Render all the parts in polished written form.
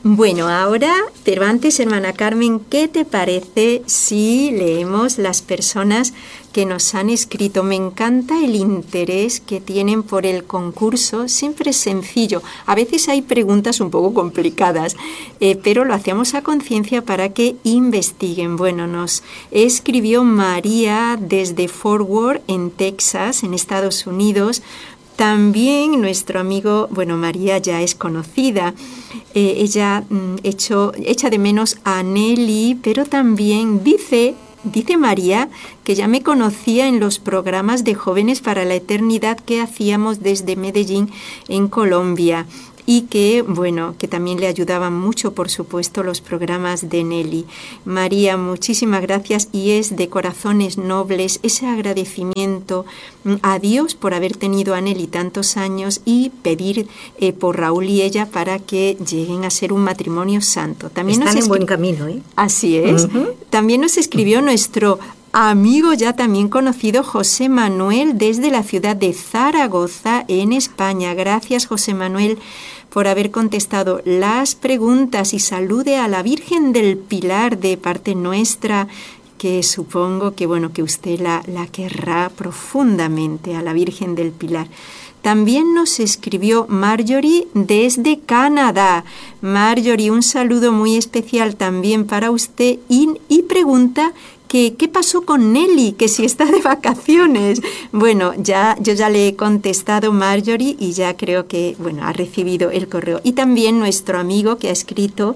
Bueno, ahora, pero antes, hermana Carmen, ¿qué te parece si leemos las personas que nos han escrito? Me encanta el interés que tienen por el concurso, siempre es sencillo. A veces hay preguntas un poco complicadas, pero lo hacemos a conciencia para que investiguen. Bueno, nos escribió María desde Fort Worth, en Texas, en Estados Unidos. También nuestro amigo, bueno, María ya es conocida, ella echa de menos a Nelly, pero también dice María que ya me conocía en los programas de Jóvenes para la Eternidad que hacíamos desde Medellín, en Colombia. Y que, bueno, que también le ayudaban mucho, por supuesto, los programas de Nelly. María, muchísimas gracias, y es de corazones nobles ese agradecimiento a Dios por haber tenido a Nelly tantos años y pedir por Raúl y ella para que lleguen a ser un matrimonio santo. También están en buen camino, ¿eh? Así es. También nos escribió nuestro amigo ya también conocido José Manuel desde la ciudad de Zaragoza, en España. Gracias, José Manuel, por haber contestado las preguntas, y salude a la Virgen del Pilar de parte nuestra, que supongo que, bueno, que usted la querrá profundamente, a la Virgen del Pilar. También nos escribió Marjorie desde Canadá. Marjorie, un saludo muy especial también para usted, y pregunta que qué pasó con Nelly, que si está de vacaciones. Bueno, yo ya le he contestado, Marjorie, y ya creo que, bueno, ha recibido el correo. Y también nuestro amigo que ha escrito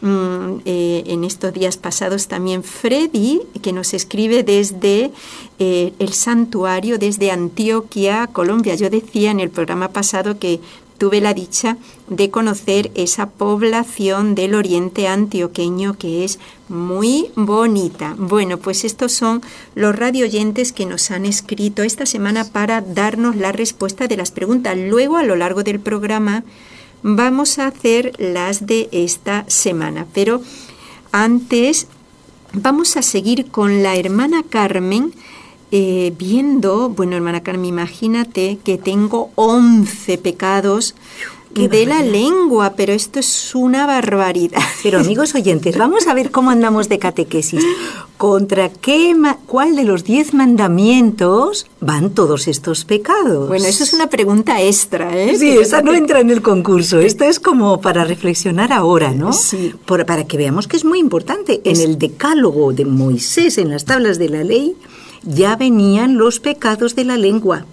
en estos días pasados también, Freddy, que nos escribe desde el santuario, desde Antioquia, Colombia. Yo decía en el programa pasado que tuve la dicha de conocer esa población del oriente antioqueño que es muy bonita. Bueno, pues estos son los radioyentes que nos han escrito esta semana para darnos la respuesta de las preguntas. Luego, a lo largo del programa, vamos a hacer las de esta semana. Pero antes vamos a seguir con la hermana Carmen, viendo, bueno, hermana Carmen, imagínate que tengo 11 pecados de la lengua, pero esto es una barbaridad. Pero, amigos oyentes, vamos a ver cómo andamos de catequesis. ¿Cuál de los 10 mandamientos van todos estos pecados? Bueno, eso es una pregunta extra, ¿eh? Sí, esa no entra en el concurso. Esto es como para reflexionar ahora, ¿no? Sí. Para que veamos que es muy importante. En el decálogo de Moisés, en las tablas de la ley, ya venían los pecados de la lengua.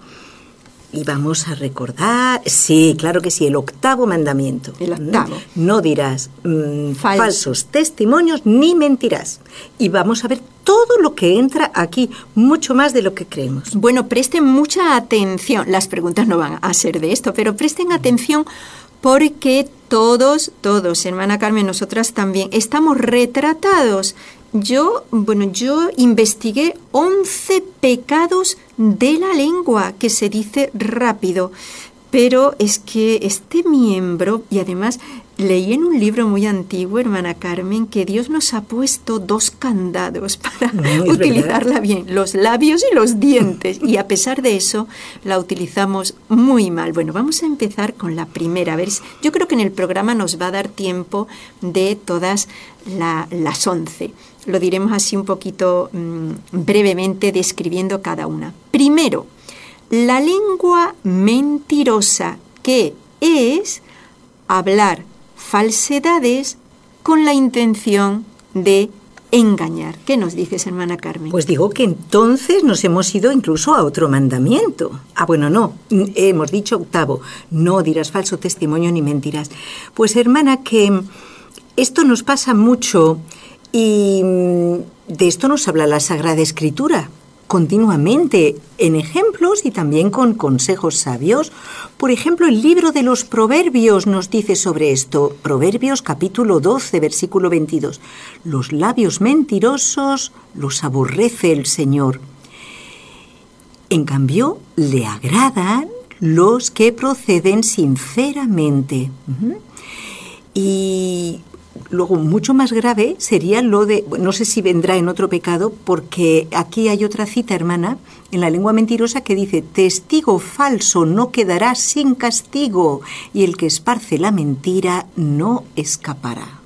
Y vamos a recordar, sí, claro que sí, el 8º mandamiento. El 8º. No dirás falsos testimonios ni mentirás. Y vamos a ver todo lo que entra aquí, mucho más de lo que creemos. Bueno, presten mucha atención. Las preguntas no van a ser de esto, pero presten atención porque todos, hermana Carmen, nosotras también, estamos retratados. Yo investigué 11 pecados de la lengua, que se dice rápido, pero es que este miembro, y además leí en un libro muy antiguo, hermana Carmen, que Dios nos ha puesto 2 candados para utilizarla bien, los labios y los dientes, y a pesar de eso la utilizamos muy mal. Bueno, vamos a empezar con la primera. A ver, yo creo que en el programa nos va a dar tiempo de todas las 11. Lo diremos así un poquito brevemente, describiendo cada una. Primero, la lengua mentirosa, que es hablar falsedades con la intención de engañar. ¿Qué nos dices, hermana Carmen? Pues digo que entonces nos hemos ido incluso a otro mandamiento. No, hemos dicho 8º, no dirás falso testimonio ni mentirás. Pues, hermana, que esto nos pasa mucho, y de esto nos habla la Sagrada Escritura continuamente, en ejemplos y también con consejos sabios. Por ejemplo, el libro de los Proverbios nos dice sobre esto. Proverbios capítulo 12, versículo 22. Los labios mentirosos los aborrece el Señor. En cambio, le agradan los que proceden sinceramente. Y luego, mucho más grave sería lo de, no sé si vendrá en otro pecado, porque aquí hay otra cita, hermana, en la lengua mentirosa que dice, testigo falso no quedará sin castigo, y el que esparce la mentira no escapará.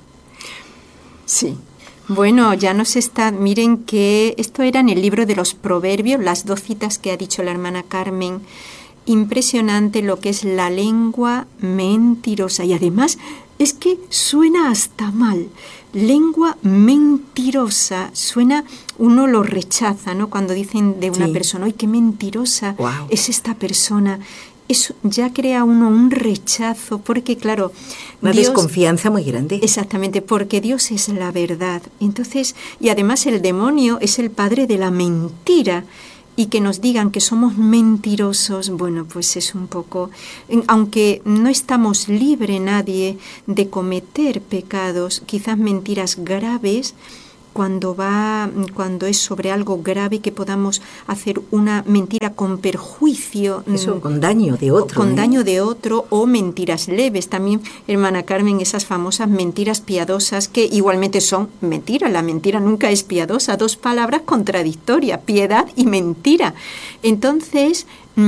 Sí. Bueno, ya nos está, miren que esto era en el libro de los Proverbios, las 2 citas que ha dicho la hermana Carmen. Impresionante lo que es la lengua mentirosa, y además es que suena hasta mal. Lengua mentirosa, suena, uno lo rechaza, ¿no? Cuando dicen de una persona, ¡ay, qué mentirosa es esta persona! Eso ya crea uno un rechazo, porque claro, una desconfianza muy grande. Exactamente, porque Dios es la verdad. Entonces, y además el demonio es el padre de la mentira. Y que nos digan que somos mentirosos, bueno, pues es un poco, aunque no estamos libre nadie de cometer pecados, quizás mentiras graves, cuando es sobre algo grave, que podamos hacer una mentira con perjuicio. Eso, con daño de otro. Con daño de otro, o mentiras leves. También, hermana Carmen, esas famosas mentiras piadosas, que igualmente son mentiras. La mentira nunca es piadosa. 2 palabras contradictorias, piedad y mentira. Entonces,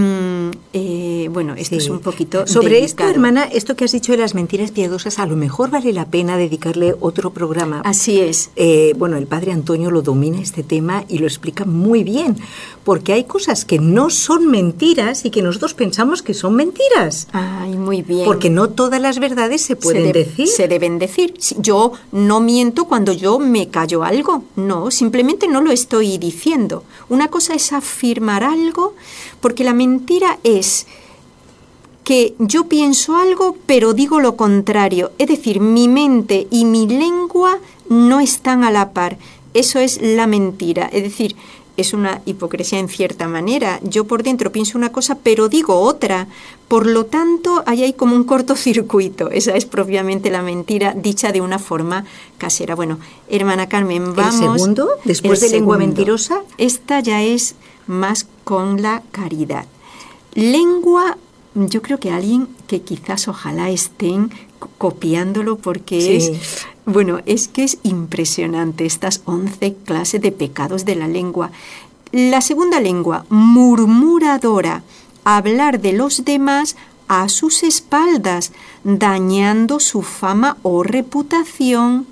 bueno, esto es un poquito sobre delicado. esto, hermana, esto que has dicho de las mentiras piadosas, a lo mejor vale la pena dedicarle otro programa. Así es. Bueno, el padre Antonio lo domina este tema y lo explica muy bien, porque hay cosas que no son mentiras y que nosotros pensamos que son mentiras. Ay, muy bien. Porque no todas las verdades se pueden decir. Se deben decir. Yo no miento cuando yo me callo algo. No, simplemente no lo estoy diciendo. Una cosa es afirmar algo, porque la mentira es que yo pienso algo, pero digo lo contrario. Es decir, mi mente y mi lengua no están a la par. Eso es la mentira. Es decir, es una hipocresía en cierta manera. Yo por dentro pienso una cosa, pero digo otra. Por lo tanto, ahí hay como un cortocircuito. Esa es propiamente la mentira, dicha de una forma casera. Bueno, hermana Carmen, vamos. ¿El segundo? Después de lengua mentirosa. Esta ya es más con la caridad. Lengua, yo creo que alguien que quizás ojalá estén copiándolo, porque es que es impresionante estas 11 clases de pecados de la lengua. La segunda lengua, murmuradora, hablar de los demás a sus espaldas, dañando su fama o reputación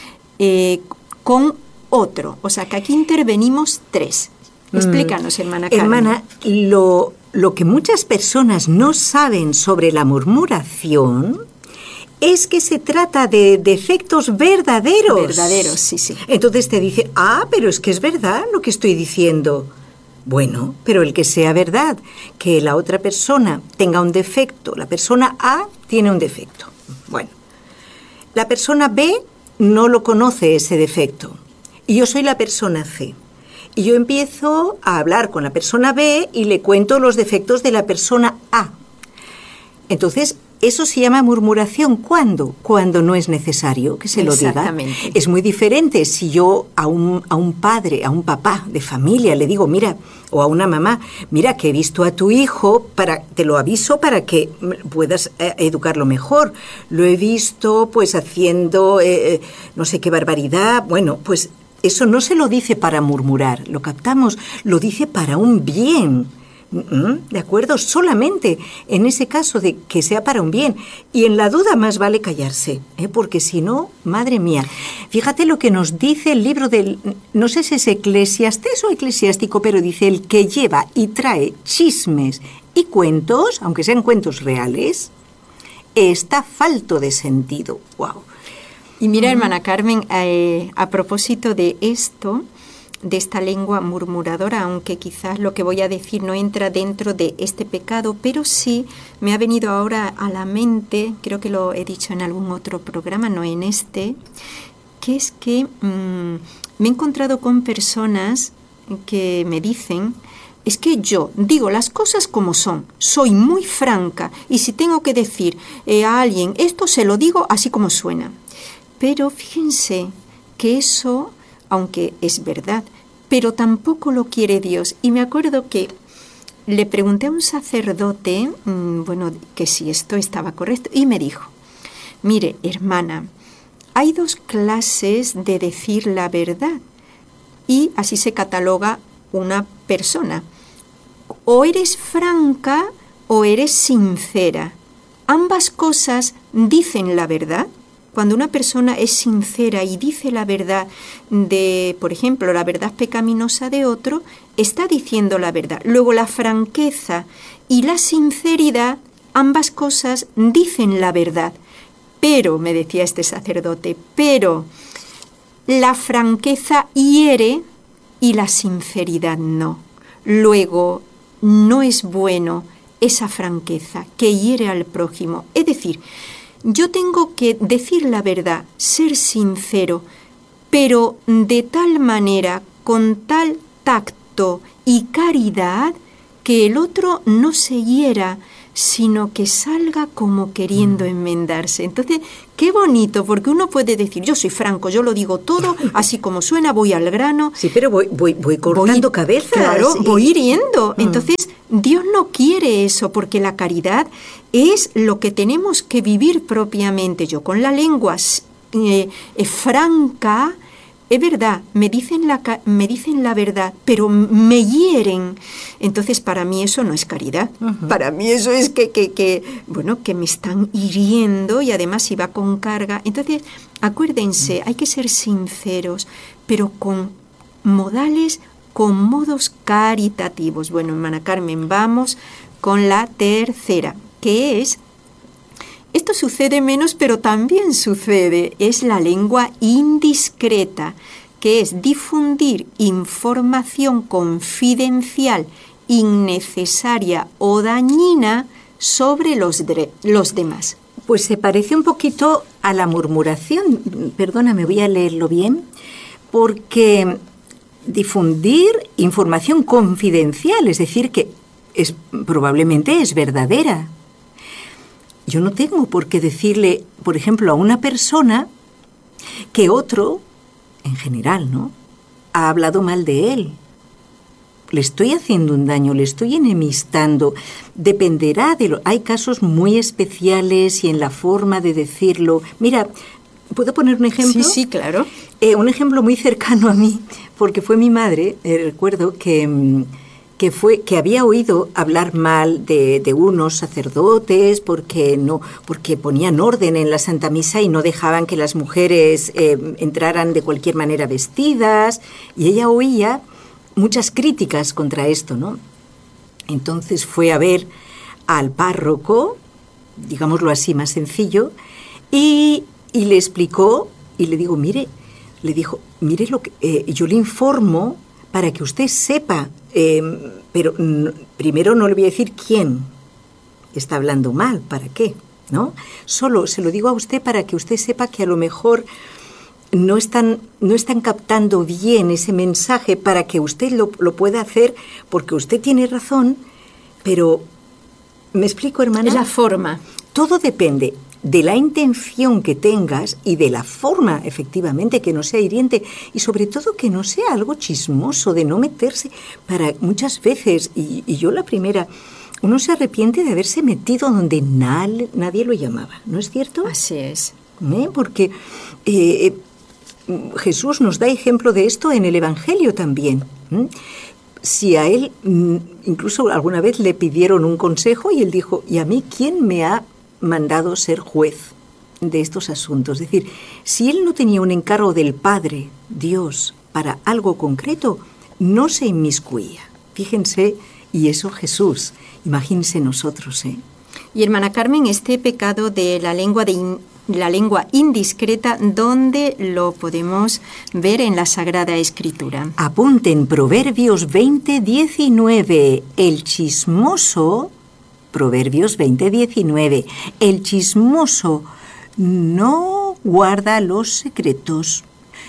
con otro. O sea que aquí intervenimos 3. Explícanos, hermana Carmen. Hermana, lo que muchas personas no saben sobre la murmuración es que se trata de defectos verdaderos. Verdaderos, sí, sí. Entonces te dice, pero es que es verdad lo que estoy diciendo. Bueno, pero el que sea verdad, que la otra persona tenga un defecto, la persona A tiene un defecto. Bueno, la persona B no lo conoce ese defecto y yo soy la persona C. Y yo empiezo a hablar con la persona B y le cuento los defectos de la persona A. Entonces, eso se llama murmuración. ¿Cuándo? Cuando no es necesario que se lo diga. Exactamente. Es muy diferente si yo a un padre, a un papá de familia le digo, mira, o a una mamá, mira que he visto a tu hijo, te lo aviso para que puedas educarlo mejor. Lo he visto pues haciendo no sé qué barbaridad. Bueno, pues eso no se lo dice para murmurar, lo captamos, lo dice para un bien. ¿De acuerdo? Solamente en ese caso de que sea para un bien. Y en la duda más vale callarse, porque si no, madre mía. Fíjate lo que nos dice el libro del, no sé si es Eclesiastés o Eclesiástico, pero dice, el que lleva y trae chismes y cuentos, aunque sean cuentos reales, está falto de sentido. ¡Wow! Y mira, hermana Carmen, a propósito de esto, de esta lengua murmuradora, aunque quizás lo que voy a decir no entra dentro de este pecado, pero sí me ha venido ahora a la mente, creo que lo he dicho en algún otro programa, no en este, que es que me he encontrado con personas que me dicen, es que yo digo las cosas como son, soy muy franca, y si tengo que decir a alguien esto, se lo digo así como suena. Pero fíjense que eso, aunque es verdad, pero tampoco lo quiere Dios. Y me acuerdo que le pregunté a un sacerdote, que si esto estaba correcto, y me dijo, mire, hermana, hay dos clases de decir la verdad y así se cataloga una persona. O eres franca o eres sincera. Ambas cosas dicen la verdad. Cuando una persona es sincera y dice la verdad de, por ejemplo, la verdad pecaminosa de otro, está diciendo la verdad. Luego la franqueza y la sinceridad, ambas cosas dicen la verdad. Pero, me decía este sacerdote, pero la franqueza hiere y la sinceridad no. Luego, no es bueno esa franqueza que hiere al prójimo. Es decir, yo tengo que decir la verdad, ser sincero, pero de tal manera, con tal tacto y caridad, que el otro no se hiera, sino que salga como queriendo enmendarse. Entonces, qué bonito, porque uno puede decir, yo soy franco, yo lo digo todo, así como suena, voy al grano. Sí, pero voy cortando cabezas. Claro, voy hiriendo. Entonces, Dios no quiere eso, porque la caridad es lo que tenemos que vivir propiamente. Yo con la lengua franca, es verdad, me dicen la verdad, pero me hieren. Entonces, para mí eso no es caridad. Para mí eso es que me están hiriendo y además si va con carga. Entonces, acuérdense, hay que ser sinceros, pero con modales, con modos caritativos. Bueno, hermana Carmen, vamos con la tercera, que es... Esto sucede menos, pero también sucede. Es la lengua indiscreta, que es difundir información confidencial, innecesaria o dañina sobre los demás. Pues se parece un poquito a la murmuración. Perdóname, voy a leerlo bien. Porque difundir información confidencial, es decir, que probablemente es verdadera. Yo no tengo por qué decirle, por ejemplo, a una persona que otro, en general, ¿no?, ha hablado mal de él. Le estoy haciendo un daño, le estoy enemistando. Dependerá de hay casos muy especiales y en la forma de decirlo. Mira, ¿puedo poner un ejemplo? Sí, claro. Un ejemplo muy cercano a mí, porque fue mi madre, recuerdo que había oído hablar mal de unos sacerdotes porque ponían orden en la Santa Misa y no dejaban que las mujeres entraran de cualquier manera vestidas, y ella oía muchas críticas contra esto, ¿no? Entonces fue a ver al párroco, digámoslo así, más sencillo, y le explicó, y le digo, mire lo que yo le informo para que usted sepa, pero primero no le voy a decir quién está hablando mal, ¿para qué?, ¿no? Solo se lo digo a usted para que usted sepa que a lo mejor no están captando bien ese mensaje, para que usted lo pueda hacer, porque usted tiene razón, pero ¿me explico, hermana? Es la forma. Todo depende de la intención que tengas y de la forma, efectivamente, que no sea hiriente y sobre todo que no sea algo chismoso, de no meterse. Para muchas veces, y yo la primera, uno se arrepiente de haberse metido donde nadie lo llamaba, ¿no es cierto? Así es. Porque Jesús nos da ejemplo de esto en el Evangelio también. Si a él incluso alguna vez le pidieron un consejo y él dijo, ¿y a mí quién me ha mandado ser juez de estos asuntos? Es decir, si él no tenía un encargo del Padre, Dios, para algo concreto, no se inmiscuía. Fíjense, y eso Jesús, imagínense nosotros, ¿eh? Y hermana Carmen, este pecado de la lengua indiscreta, ¿dónde lo podemos ver en la Sagrada Escritura? Apunten Proverbios 20:19, el chismoso... Proverbios 20:19. El chismoso no guarda los secretos.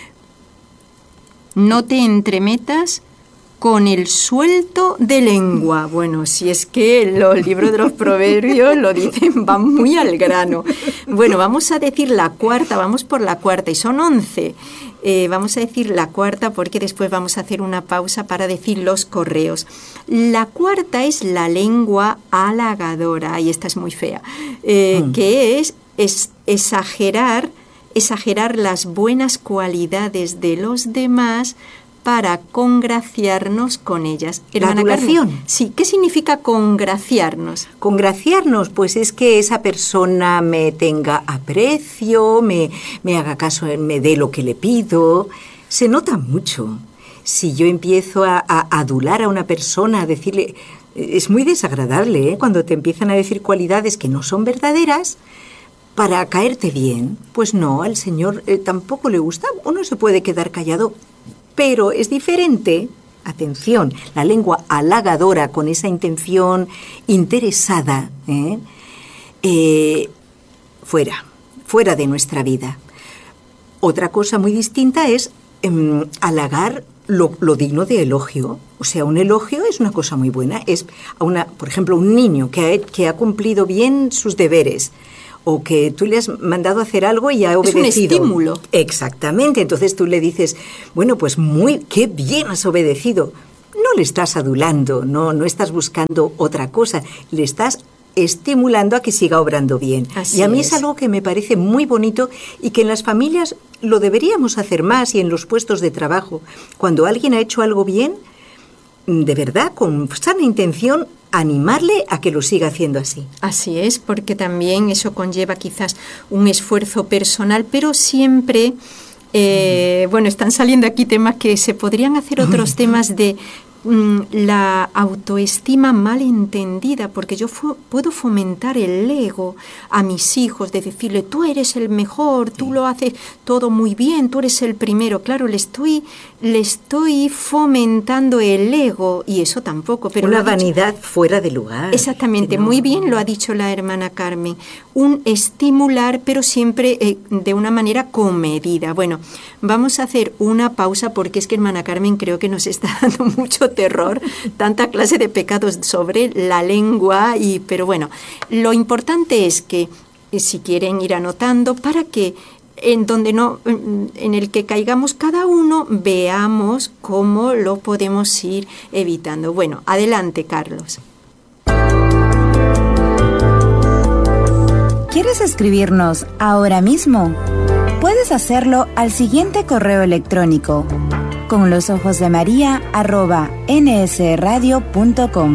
No te entremetas con el suelto de lengua. Bueno, si es que los libros de los proverbios lo dicen, van muy al grano. Bueno, vamos a decir la cuarta, vamos por la cuarta, y son 11. Vamos a decir la cuarta porque después vamos a hacer una pausa para decir los correos. La cuarta es la lengua halagadora, y esta es muy fea, que es exagerar exagerar las buenas cualidades de los demás para congraciarnos con ellas. La adulación. Carmen, sí, ¿qué significa congraciarnos? Congraciarnos, pues es que esa persona me tenga aprecio, me haga caso, me dé lo que le pido. Se nota mucho. Si yo empiezo a adular a una persona, a decirle... Es muy desagradable, ¿eh? Cuando te empiezan a decir cualidades que no son verdaderas para caerte bien. Pues no, al Señor tampoco le gusta. Uno se puede quedar callado, pero es diferente. Atención, la lengua halagadora con esa intención interesada, fuera de nuestra vida. Otra cosa muy distinta es halagar lo digno de elogio. O sea, un elogio es una cosa muy buena. Es por ejemplo, un niño que ha cumplido bien sus deberes, o que tú le has mandado a hacer algo y ha obedecido. Es un estímulo. Exactamente. Entonces tú le dices, bueno, pues qué bien has obedecido. No le estás adulando, no estás buscando otra cosa, le estás estimulando a que siga obrando bien. Así y a mí es algo que me parece muy bonito y que en las familias lo deberíamos hacer más, y en los puestos de trabajo. Cuando alguien ha hecho algo bien, de verdad, con sana intención, animarle a que lo siga haciendo así. Así es, porque también eso conlleva quizás un esfuerzo personal, pero siempre, están saliendo aquí temas que se podrían hacer otros temas de la autoestima mal entendida, porque yo puedo fomentar el ego a mis hijos, de decirle, tú eres el mejor, tú lo haces todo muy bien, tú eres el primero. Claro, le estoy fomentando el ego, y eso tampoco. Pero una vanidad fuera de lugar. Exactamente, muy bien lo ha dicho la hermana Carmen. Un estimular, pero siempre de una manera comedida. Bueno, vamos a hacer una pausa, porque es que hermana Carmen creo que nos está dando mucho terror, tanta clase de pecados sobre la lengua, pero bueno, lo importante es que si quieren ir anotando, para que en el que caigamos cada uno, veamos cómo lo podemos ir evitando. Bueno, adelante, Carlos. ¿Quieres escribirnos ahora mismo? Puedes hacerlo al siguiente correo electrónico: conlosojosdemaria@nsradio.com.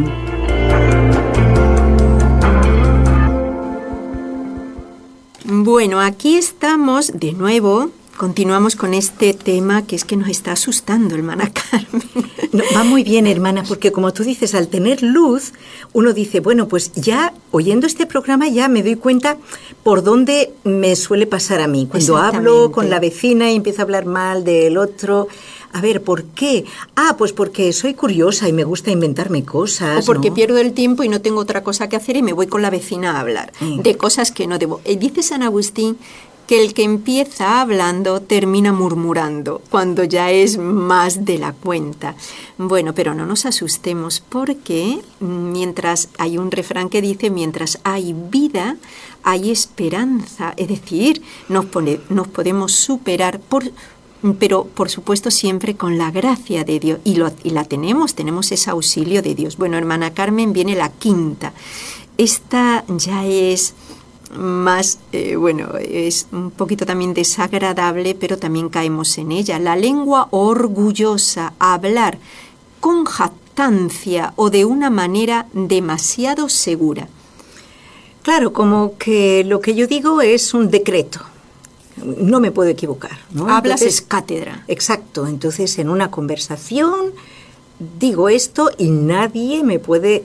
Bueno, aquí estamos de nuevo. Continuamos con este tema que es que nos está asustando, hermana Carmen. No, va muy bien, hermana, porque como tú dices, al tener luz, uno dice, bueno, pues ya oyendo este programa ya me doy cuenta por dónde me suele pasar a mí. Cuando hablo con la vecina y empiezo a hablar mal del otro, a ver, ¿por qué? Pues porque soy curiosa y me gusta inventarme cosas. O porque pierdo el tiempo y no tengo otra cosa que hacer y me voy con la vecina a hablar de cosas que no debo. Dice San Agustín que el que empieza hablando termina murmurando, cuando ya es más de la cuenta. Bueno, pero no nos asustemos, porque hay un refrán que dice, mientras hay vida, hay esperanza. Es decir, nos podemos superar, pero por supuesto siempre con la gracia de Dios. Y la tenemos ese auxilio de Dios. Bueno, hermana Carmen, viene la quinta. Esta ya es más, es un poquito también desagradable, pero también caemos en ella. La lengua orgullosa, hablar con jactancia o de una manera demasiado segura. Claro, como que lo que yo digo es un decreto. No me puedo equivocar, ¿no? Hablas es cátedra. Exacto. Entonces, en una conversación digo esto y nadie me puede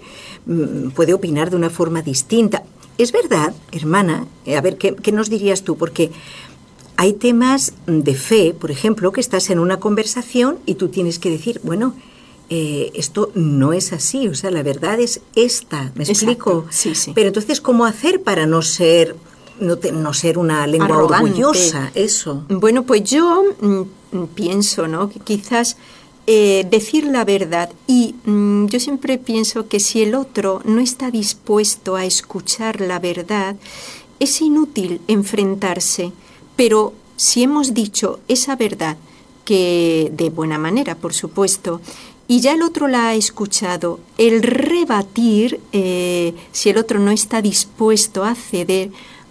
opinar de una forma distinta. Es verdad, hermana, a ver, ¿qué nos dirías tú? Porque hay temas de fe, por ejemplo, que estás en una conversación y tú tienes que decir, bueno, esto no es así, o sea, la verdad es esta, ¿me explico? Sí, sí. Pero entonces, ¿cómo hacer para no ser una lengua arrogante, orgullosa? Eso. Bueno, pues yo pienso, ¿no?, que quizás decir la verdad, y yo siempre pienso que si el otro no está dispuesto a escuchar la verdad, es inútil enfrentarse, pero si hemos dicho esa verdad, que de buena manera, por supuesto, y ya el otro la ha escuchado, el rebatir, si el otro no está dispuesto a ceder,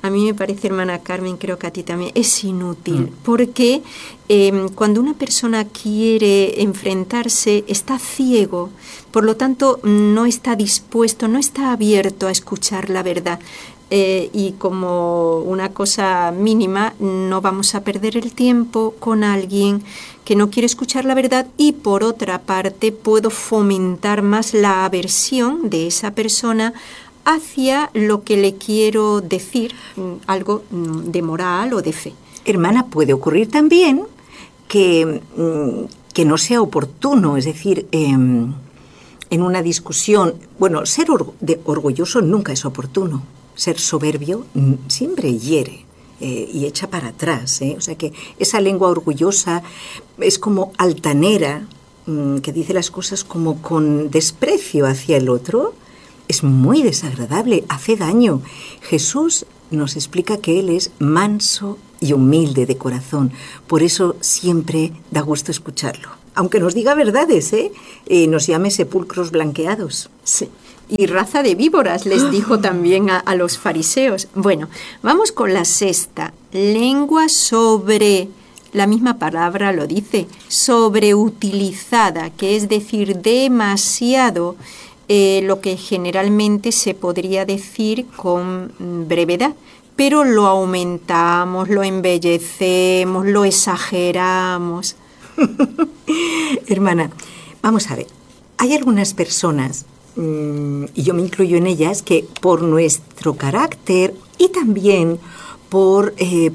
a mí me parece, hermana Carmen, creo que a ti también, es inútil, porque cuando una persona quiere enfrentarse, está ciego, por lo tanto no está dispuesto, no está abierto a escuchar la verdad. Y como una cosa mínima, no vamos a perder el tiempo con alguien que no quiere escuchar la verdad, y por otra parte puedo fomentar más la aversión de esa persona hacia lo que le quiero decir, algo de moral o de fe. Hermana, puede ocurrir también que no sea oportuno, es decir, en una discusión, bueno, ser orgulloso nunca es oportuno. Ser soberbio siempre hiere y echa para atrás, ¿eh? O sea que esa lengua orgullosa es como altanera, que dice las cosas como con desprecio hacia el otro. Es muy desagradable, hace daño. Jesús nos explica que Él es manso y humilde de corazón. Por eso siempre da gusto escucharlo. Aunque nos diga verdades, nos llame sepulcros blanqueados. Sí. Y raza de víboras, les dijo también a los fariseos. Bueno, vamos con la sexta. Lengua sobre, la misma palabra lo dice, sobreutilizada, que es decir, demasiado, lo que generalmente se podría decir con brevedad. Pero lo aumentamos, lo embellecemos, lo exageramos. Hermana, vamos a ver. Hay algunas personas, y yo me incluyo en ellas, que por nuestro carácter y también por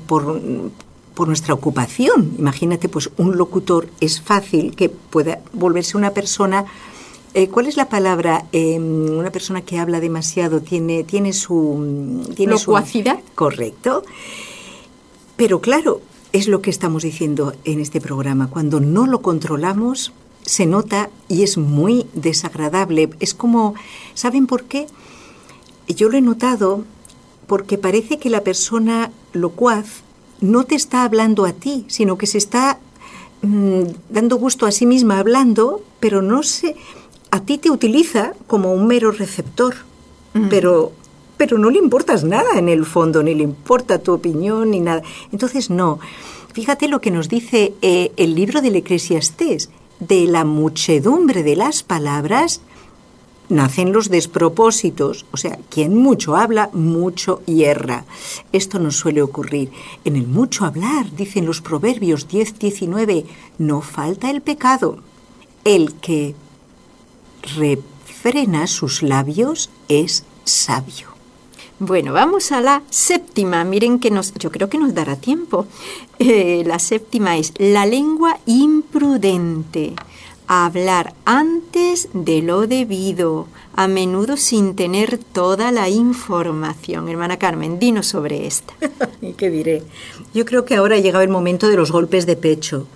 nuestra ocupación, imagínate, pues un locutor es fácil que pueda volverse una persona, ¿cuál es la palabra? Una persona que habla demasiado, tiene su... ¿Locuacidad? Correcto. Pero claro, es lo que estamos diciendo en este programa, cuando no lo controlamos, se nota y es muy desagradable. Es como, ¿saben por qué? Yo lo he notado porque parece que la persona locuaz no te está hablando a ti, sino que se está dando gusto a sí misma hablando, pero a ti te utiliza como un mero receptor, pero no le importas nada en el fondo, ni le importa tu opinión, ni nada. Entonces, no. Fíjate lo que nos dice el libro del Eclesiastés. De la muchedumbre de las palabras nacen los despropósitos. O sea, quien mucho habla, mucho hierra. Esto nos suele ocurrir. En el mucho hablar, dicen los Proverbios 10:19, no falta el pecado. El que refrena sus labios es sabio. Bueno, vamos a la séptima. Miren que yo creo que nos dará tiempo. La séptima es la lengua imprudente. Hablar antes de lo debido, a menudo sin tener toda la información. Hermana Carmen, dinos sobre esta. ¿Y qué diré? Yo creo que ahora ha llegado el momento de los golpes de pecho.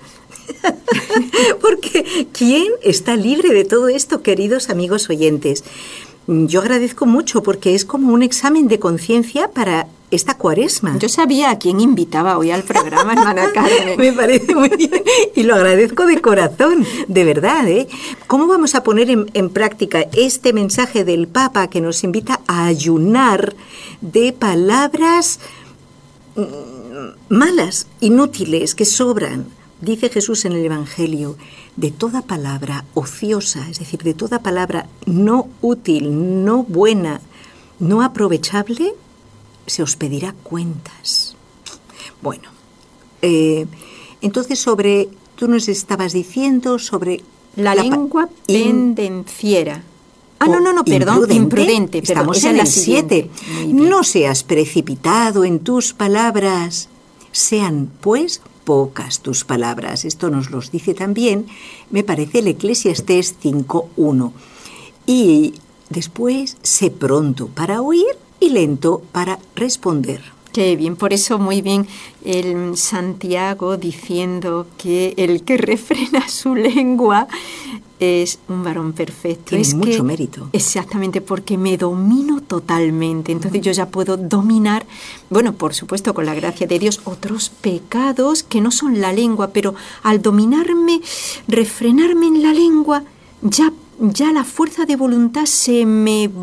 Porque ¿quién está libre de todo esto, queridos amigos oyentes? Yo agradezco mucho porque es como un examen de conciencia para esta Cuaresma. Yo sabía a quién invitaba hoy al programa, hermana Carmen. Me parece muy bien y lo agradezco de corazón, de verdad, ¿eh? ¿Cómo vamos a poner en práctica este mensaje del Papa que nos invita a ayunar de palabras malas, inútiles, que sobran? Dice Jesús en el Evangelio, de toda palabra ociosa, es decir, de toda palabra no útil, no buena, no aprovechable, se os pedirá cuentas. Bueno, entonces tú nos estabas diciendo sobre... La lengua pendenciera. Perdón, imprudente. Estamos en el 7. No seas precipitado en tus palabras, sean pues pocas tus palabras. Esto nos los dice también, me parece, el Eclesiastés 5:1. Y después, sé pronto para oír y lento para responder. Qué bien, por eso muy bien el Santiago diciendo que el que refrena su lengua es un varón perfecto. Tiene mucho mérito. Exactamente, porque me domino totalmente. Entonces yo ya puedo dominar, bueno, por supuesto, con la gracia de Dios, otros pecados que no son la lengua, pero al dominarme, refrenarme en la lengua, ya la fuerza de voluntad se me va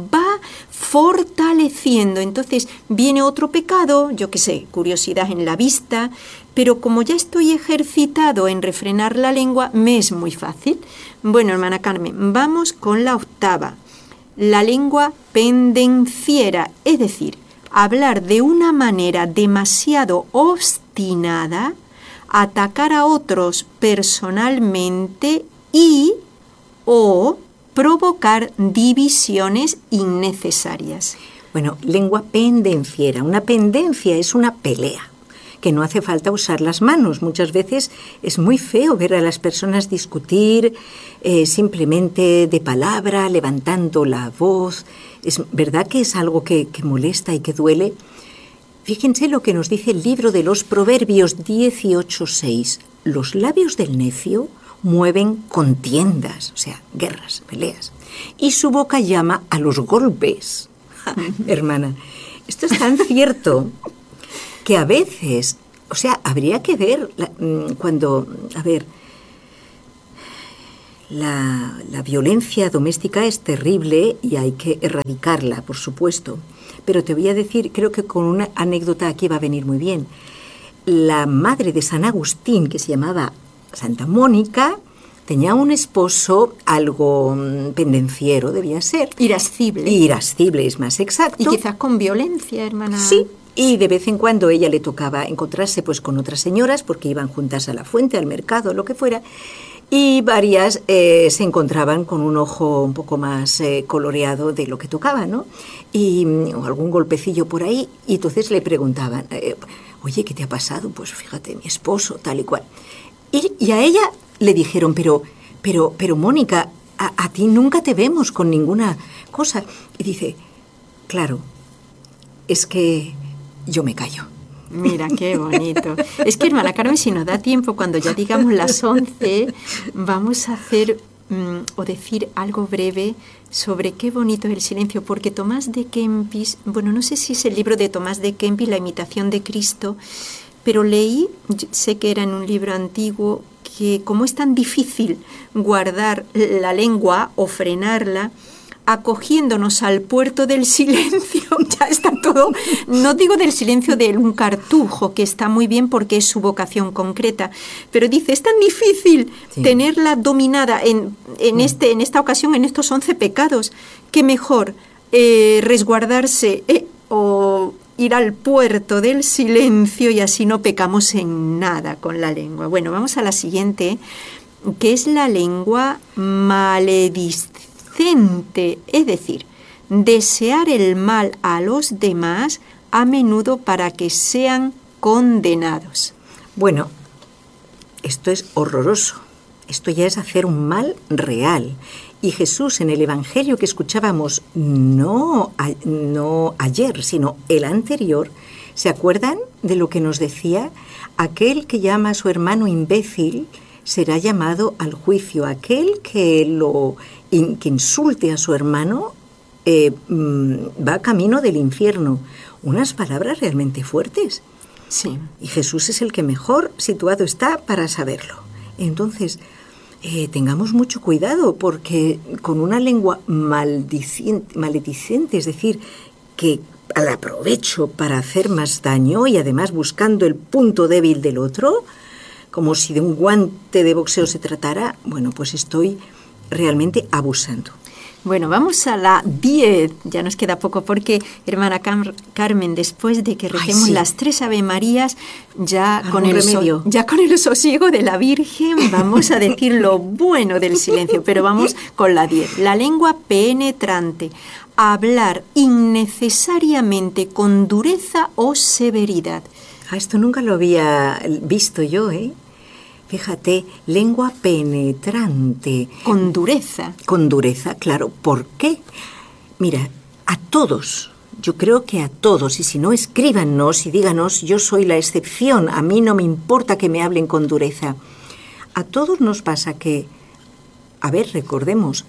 fortaleciendo. Entonces viene otro pecado, yo qué sé, curiosidad en la vista, pero como ya estoy ejercitado en refrenar la lengua, me es muy fácil. Bueno, hermana Carmen, vamos con la octava. La lengua pendenciera, es decir, hablar de una manera demasiado obstinada, atacar a otros personalmente y o provocar divisiones innecesarias. Bueno, lengua pendenciera. Una pendencia es una pelea, que no hace falta usar las manos. Muchas veces es muy feo ver a las personas discutir simplemente de palabra, levantando la voz. Es verdad que es algo que molesta y que duele. Fíjense lo que nos dice el libro de los Proverbios 18:6. Los labios del necio mueven contiendas, o sea, guerras, peleas, y su boca llama a los golpes. Hermana, esto es tan cierto que a veces, o sea, habría que ver la violencia doméstica es terrible y hay que erradicarla, por supuesto. Pero te voy a decir, creo que con una anécdota aquí va a venir muy bien. La madre de San Agustín, que se llamaba Santa Mónica, tenía un esposo algo pendenciero, debía ser. Irascible. Irascible es más exacto. Y quizás con violencia, hermana. Sí. Y de vez en cuando ella le tocaba encontrarse pues con otras señoras porque iban juntas a la fuente, al mercado, lo que fuera. Y varias se encontraban con un ojo un poco más coloreado de lo que tocaba, ¿no? O algún golpecillo por ahí. Y entonces le preguntaban, oye, ¿qué te ha pasado? Pues fíjate, mi esposo, tal y cual. Y a ella le dijeron, pero Mónica, a ti nunca te vemos con ninguna cosa. Y dice, claro, es que yo me callo. Mira, qué bonito. Es que, hermana Carmen, si nos da tiempo, cuando ya digamos las 11, vamos a hacer o decir algo breve sobre qué bonito es el silencio, porque Tomás de Kempis, bueno, no sé si es el libro de Tomás de Kempis, La imitación de Cristo, pero leí, sé que era en un libro antiguo, que como es tan difícil guardar la lengua o frenarla, acogiéndonos al puerto del silencio, ya está todo, no digo del silencio de un cartujo, que está muy bien porque es su vocación concreta, pero dice, es tan difícil tenerla dominada en esta ocasión, en estos 11 pecados, que mejor resguardarse o ir al puerto del silencio y así no pecamos en nada con la lengua. Bueno, vamos a la siguiente, que es la lengua maledicente. Es decir, desear el mal a los demás a menudo para que sean condenados. Bueno, esto es horroroso. Esto ya es hacer un mal real. Y Jesús en el Evangelio que escuchábamos no ayer, sino el anterior, ¿se acuerdan de lo que nos decía? Aquel que llama a su hermano imbécil será llamado al juicio. Aquel que insulte a su hermano va camino del infierno. Unas palabras realmente fuertes. Sí. Y Jesús es el que mejor situado está para saberlo. Entonces, tengamos mucho cuidado, porque con una lengua malediciente, es decir, que al aprovecho para hacer más daño y además buscando el punto débil del otro, como si de un guante de boxeo se tratara, bueno, pues estoy realmente abusando. Bueno, vamos a la 10, ya nos queda poco porque, hermana Carmen, después de que recemos las 3 Ave Marías, ya con el sosiego de la Virgen vamos a decir lo bueno del silencio, pero vamos con la 10. La lengua penetrante, hablar innecesariamente con dureza o severidad. Esto nunca lo había visto yo, ¿eh? Fíjate, lengua penetrante. Con dureza. Con dureza, claro. ¿Por qué? Mira, a todos, yo creo que a todos, y si no, escríbanos y díganos, yo soy la excepción, a mí no me importa que me hablen con dureza. A todos nos pasa que, a ver, recordemos,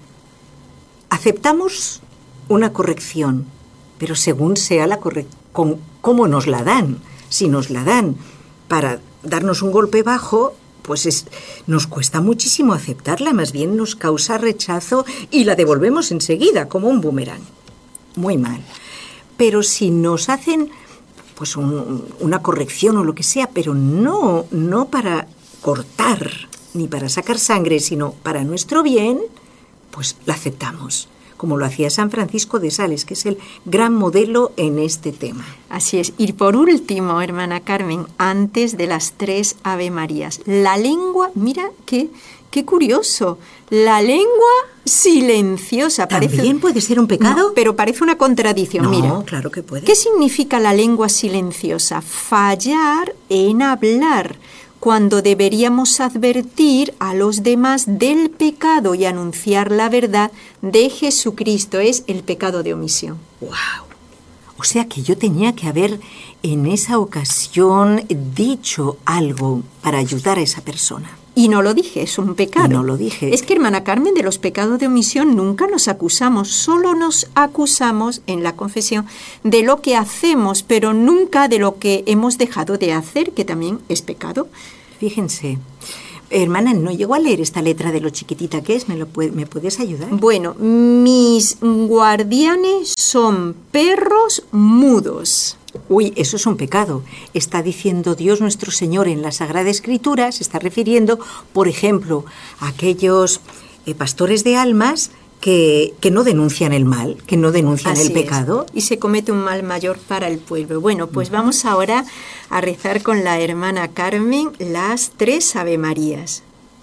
aceptamos una corrección, pero según sea la corrección, ¿cómo nos la dan? Si nos la dan para darnos un golpe bajo, pues nos cuesta muchísimo aceptarla, más bien nos causa rechazo y la devolvemos enseguida, como un boomerang. muy mal. Pero si nos hacen pues una corrección o lo que sea, pero no para cortar ni para sacar sangre, sino para nuestro bien, pues la aceptamos, como lo hacía San Francisco de Sales, que es el gran modelo en este tema. Así es. Y por último, hermana Carmen, antes de las 3 Ave Marías, la lengua, mira qué curioso, la lengua silenciosa. ¿También puede ser un pecado? No, pero parece una contradicción. No, mira, claro que puede. ¿Qué significa la lengua silenciosa? Fallar en hablar, cuando deberíamos advertir a los demás del pecado y anunciar la verdad de Jesucristo. Es el pecado de omisión. ¡Wow! O sea que yo tenía que haber en esa ocasión dicho algo para ayudar a esa persona. Y no lo dije, es un pecado. Y no lo dije. Es que, hermana Carmen, de los pecados de omisión nunca nos acusamos, solo nos acusamos en la confesión de lo que hacemos, pero nunca de lo que hemos dejado de hacer, que también es pecado. Fíjense, hermana, no llego a leer esta letra de lo chiquitita que es, ¿me puedes ayudar? Bueno, mis guardianes son perros mudos. Uy, eso es un pecado. Está diciendo Dios nuestro Señor en la Sagrada Escritura, se está refiriendo, por ejemplo, a aquellos pastores de almas que no denuncian el mal, que no denuncian el pecado. Y se comete un mal mayor para el pueblo. Bueno, pues vamos ahora a rezar con la hermana Carmen las 3 Ave Marías.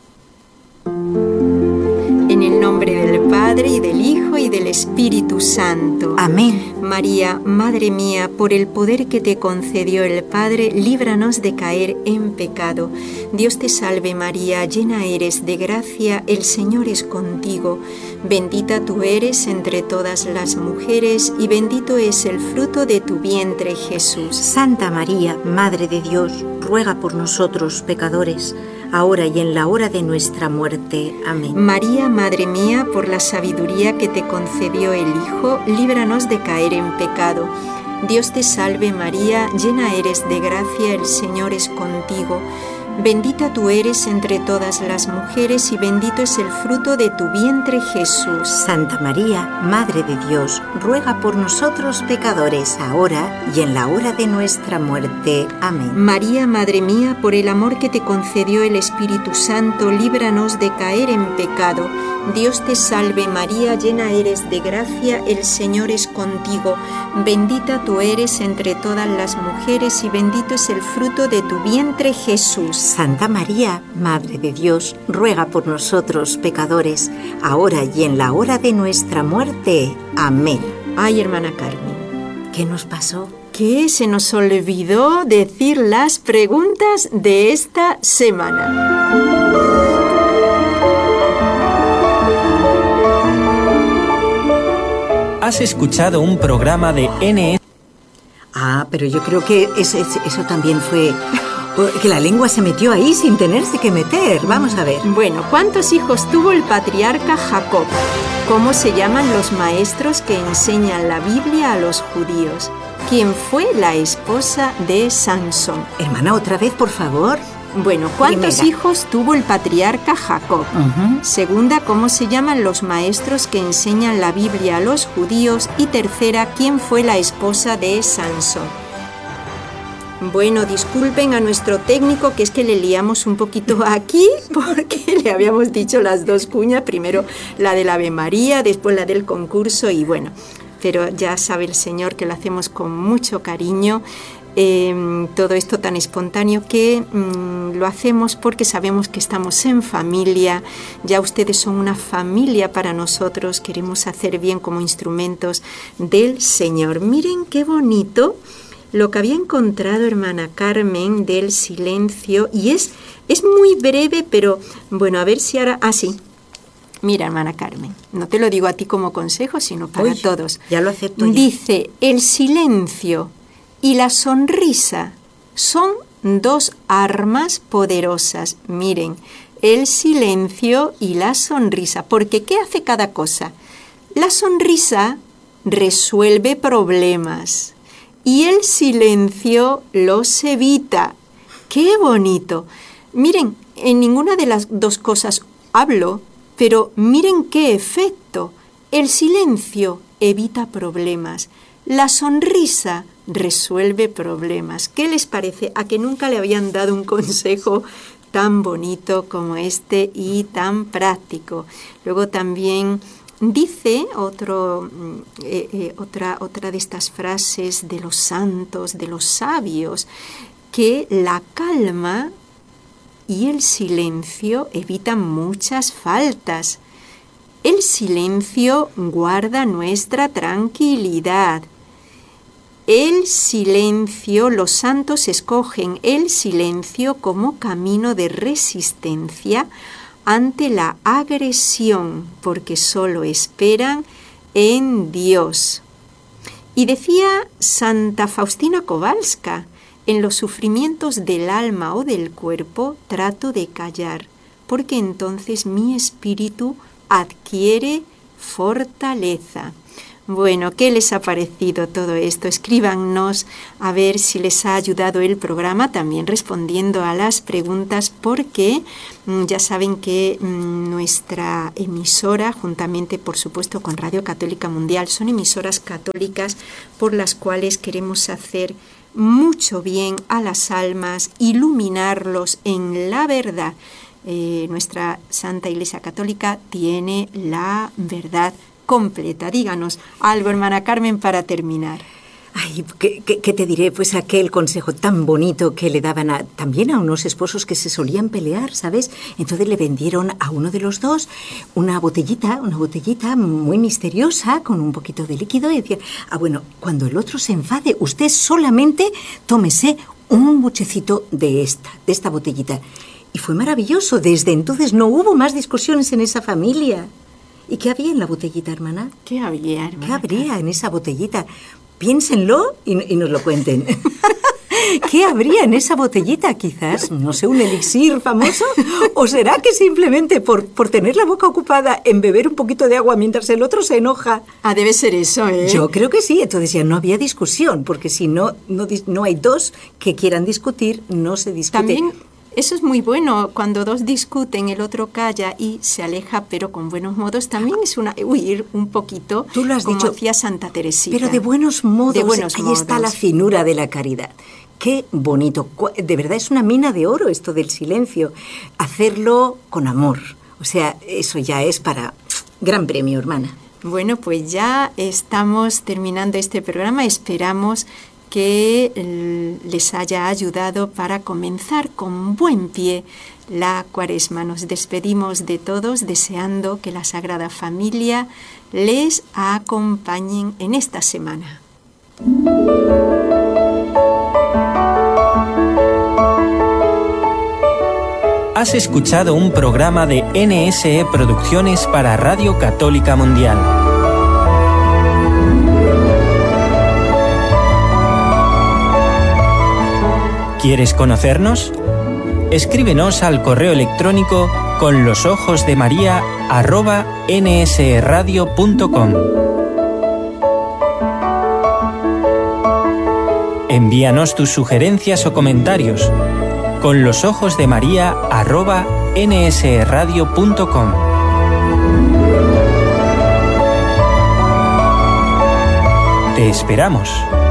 En el nombre del Padre, y del Hijo, y del Espíritu Santo. Amén. María, Madre mía, por el poder que te concedió el Padre, líbranos de caer en pecado. Dios te salve María, llena eres de gracia, el Señor es contigo. Bendita tú eres entre todas las mujeres, y bendito es el fruto de tu vientre, Jesús. Santa María, Madre de Dios, ruega por nosotros pecadores, ahora y en la hora de nuestra muerte. Amén. María, Madre mía, por la sabiduría que te concedió el Hijo, líbranos de caer en pecado. Dios te salve María, llena eres de gracia, el Señor es contigo. Bendita tú eres entre todas las mujeres, y bendito es el fruto de tu vientre, Jesús. Santa María, Madre de Dios, ruega por nosotros pecadores, ahora y en la hora de nuestra muerte. Amén. María, Madre mía, por el amor que te concedió el Espíritu Santo, líbranos de caer en pecado. Dios te salve María, llena eres de gracia, el Señor es contigo. Bendita tú eres entre todas las mujeres, y bendito es el fruto de tu vientre, Jesús. Santa María, Madre de Dios, ruega por nosotros pecadores, ahora y en la hora de nuestra muerte. Amén. Ay, hermana Carmen, ¿qué nos pasó? Que se nos olvidó decir las preguntas de esta semana. Has escuchado un programa de NS. Ah, pero yo creo que eso también fue... que la lengua se metió ahí sin tenerse que meter. Vamos a ver. Bueno, ¿cuántos hijos tuvo el patriarca Jacob? ¿Cómo se llaman los maestros que enseñan la Biblia a los judíos? ¿Quién fue la esposa de Sansón? Hermana, otra vez, por favor. Bueno, ¿cuántos hijos tuvo el patriarca Jacob? Segunda, ¿cómo se llaman los maestros que enseñan la Biblia a los judíos? Y tercera, ¿quién fue la esposa de Sansón? Bueno, disculpen a nuestro técnico, que es que le liamos un poquito aquí, porque le habíamos dicho las 2 cuñas, primero la del Ave María, después la del concurso, y bueno, pero ya sabe el Señor que lo hacemos con mucho cariño. Todo esto tan espontáneo que lo hacemos porque sabemos que estamos en familia, ya ustedes son una familia para nosotros, queremos hacer bien como instrumentos del Señor. Miren qué bonito lo que había encontrado hermana Carmen del silencio, y es muy breve, pero bueno, a ver si ahora... Ah, sí. Mira, hermana Carmen, no te lo digo a ti como consejo, sino para todos. Ya lo acepto ya. Dice, el silencio y la sonrisa son 2 armas poderosas. Miren, el silencio y la sonrisa. Porque ¿qué hace cada cosa? La sonrisa resuelve problemas y el silencio los evita. ¡Qué bonito! Miren, en ninguna de las 2 cosas hablo, pero miren qué efecto. El silencio evita problemas. La sonrisa resuelve problemas. ¿Qué les parece? ¿A que nunca le habían dado un consejo tan bonito como este y tan práctico? Luego también dice otra de estas frases de los santos, de los sabios, que la calma y el silencio evitan muchas faltas. El silencio guarda nuestra tranquilidad. El silencio, los santos escogen el silencio como camino de resistencia ante la agresión, porque solo esperan en Dios. Y decía Santa Faustina Kowalska, en los sufrimientos del alma o del cuerpo trato de callar, porque entonces mi espíritu adquiere fortaleza. Bueno, ¿qué les ha parecido todo esto? Escríbanos a ver si les ha ayudado el programa, también respondiendo a las preguntas, porque ya saben que nuestra emisora, juntamente por supuesto con Radio Católica Mundial, son emisoras católicas por las cuales queremos hacer mucho bien a las almas, iluminarlos en la verdad. Nuestra Santa Iglesia Católica tiene la verdad completa. Díganos algo, hermana Carmen, para terminar. Ay, ¿qué te diré? Pues aquel consejo tan bonito que le daban también a unos esposos que se solían pelear, ¿sabes? Entonces le vendieron a uno de los dos una botellita muy misteriosa con un poquito de líquido y decían, bueno, cuando el otro se enfade, usted solamente tómese un buchecito de esta botellita. Y fue maravilloso. Desde entonces no hubo más discusiones en esa familia. ¿Y qué había en la botellita, hermana? ¿Qué había, hermana? ¿Qué habría en esa botellita? Piénsenlo y nos lo cuenten. ¿Qué habría en esa botellita? Quizás, no sé, un elixir famoso. ¿O será que simplemente por tener la boca ocupada en beber un poquito de agua mientras el otro se enoja? Debe ser eso, ¿eh? Yo creo que sí. Entonces ya no había discusión, porque si no hay dos que quieran discutir, no se discute. También eso es muy bueno, cuando dos discuten, el otro calla y se aleja, pero con buenos modos. También es huir un poquito, tú lo has como dicho, hacía Santa Teresita. Pero de buenos modos. De buenos ahí modos. Está la finura de la caridad. Qué bonito. De verdad es una mina de oro esto del silencio. Hacerlo con amor. O sea, eso ya es para gran premio, hermana. Bueno, pues ya estamos terminando este programa. Esperamos que les haya ayudado para comenzar con buen pie la Cuaresma. Nos despedimos de todos deseando que la Sagrada Familia les acompañe en esta semana. Has escuchado un programa de NSE Producciones para Radio Católica Mundial. ¿Quieres conocernos? Escríbenos al correo electrónico conlosojosdemaria@nsradio.com. Envíanos tus sugerencias o comentarios conlosojosdemaria@nsradio.com. Te esperamos.